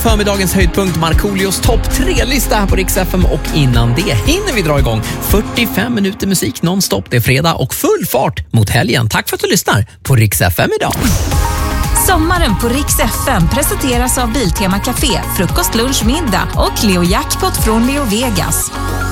Förmiddagens höjdpunkt, Markoolios topp 3-lista här på Rix FM, och innan det hinner vi dra igång 45 minuter musik nonstop. Det är fredag och full fart mot helgen. Tack för att du lyssnar på Rix FM idag. Sommaren på Rix FM presenteras av Biltema Café, frukost, lunch, middag och Leo Jackpot från Leo Vegas.